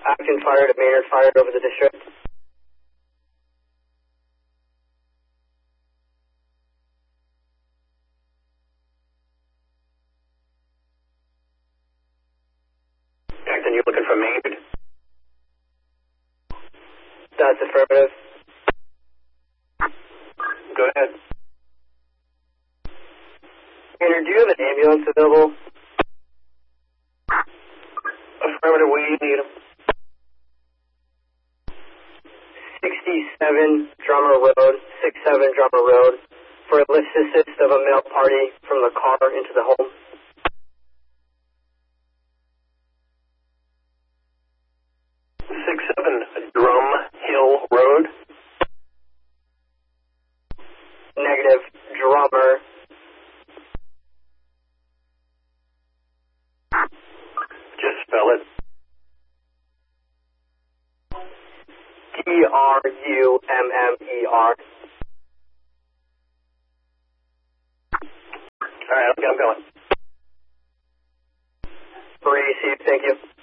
Acton Fire to Maynard Fire over the district. Acton, you looking for Maynard? That's affirmative. Go ahead. Maynard, do you have an ambulance available? Affirmative, we need him. 67 Drummer Road, 67 Drummer Road, for a lift assist of a male party from the car into the home. Drum Hill Road. Negative. Drummer. Just spell it. Drummer. All right, I'm going. Received, thank you.